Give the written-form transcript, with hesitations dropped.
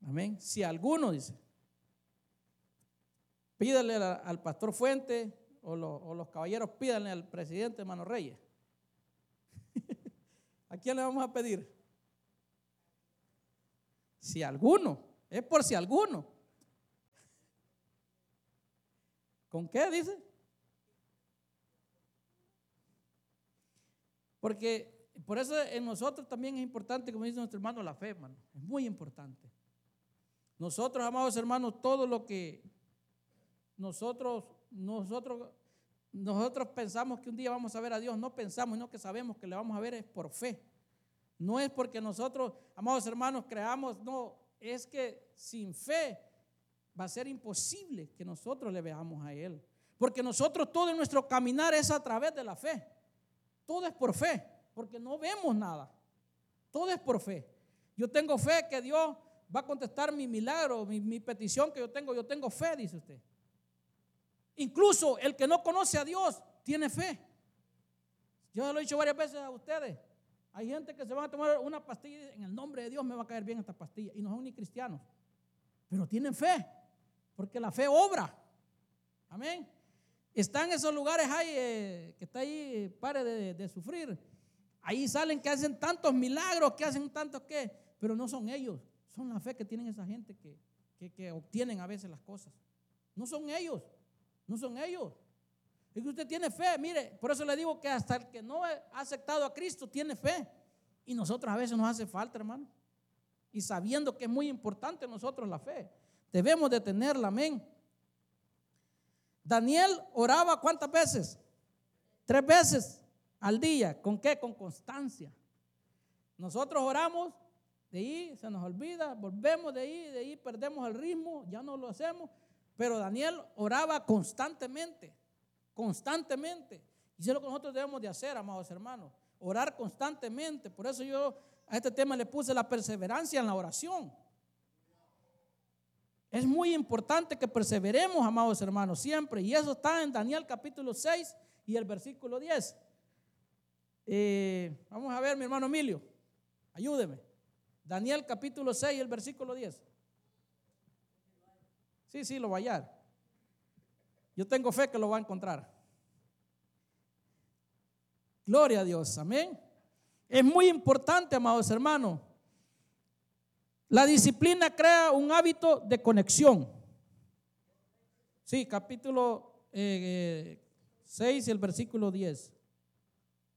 Amén. Si alguno, dice, pídale al pastor Fuente o los caballeros, pídanle al presidente Mano Reyes. ¿A quién le vamos a pedir? Si alguno, es por si alguno. ¿Con qué dice? Porque por eso en nosotros también es importante, como dice nuestro hermano, la fe, hermano. Es muy importante. Nosotros, amados hermanos, todo lo que nosotros pensamos que un día vamos a ver a Dios, no pensamos, sino que sabemos que le vamos a ver es por fe. No es porque nosotros, amados hermanos, creamos, no, es que sin fe va a ser imposible que nosotros le veamos a Él. Porque nosotros todo en nuestro caminar es a través de la fe. Todo es por fe, porque no vemos nada. Todo es por fe. Yo tengo fe que Dios va a contestar mi milagro, mi petición que yo tengo fe, dice usted. Incluso el que no conoce a Dios tiene fe. Yo lo he dicho varias veces a ustedes. Hay gente que se van a tomar una pastilla y en el nombre de Dios me va a caer bien esta pastilla, y no son ni cristianos, pero tienen fe, porque la fe obra. Amén. Están esos lugares ahí, que está ahí, pare de sufrir. Ahí salen que hacen tantos milagros, que hacen tantos que, pero no son ellos, son la fe que tienen esa gente que obtienen a veces las cosas. No son ellos, no son ellos. Es que usted tiene fe, mire, por eso le digo que hasta el que no ha aceptado a Cristo tiene fe. Y nosotros a veces nos hace falta, hermano. Y sabiendo que es muy importante nosotros la fe, debemos de tenerla, amén. Daniel oraba ¿cuántas veces? 3 veces al día. ¿Con qué? Con constancia. Nosotros oramos, de ahí se nos olvida, volvemos de ahí perdemos el ritmo, ya no lo hacemos. Pero Daniel oraba constantemente. Constantemente. Y eso es lo que nosotros debemos de hacer, amados hermanos. Orar constantemente. Por eso yo a este tema le puse la perseverancia en la oración. Es muy importante que perseveremos, amados hermanos, siempre. Y eso está en Daniel capítulo 6 y el versículo 10. Vamos a ver, mi hermano Emilio, ayúdeme. Daniel capítulo 6 y el versículo 10. Sí, lo va a hallar. Yo tengo fe que lo va a encontrar. Gloria a Dios, amén. Es muy importante, amados hermanos. La disciplina crea un hábito de conexión. Sí, capítulo 6 y el versículo 10.